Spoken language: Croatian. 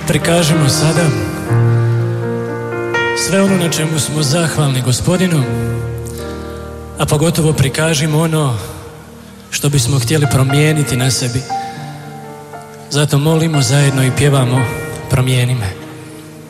Prikažimo sada sve ono na čemu smo zahvalni Gospodinu, a pogotovo prikažimo ono što bismo htjeli promijeniti na sebi. Zato molimo zajedno i pjevamo Promijeni me.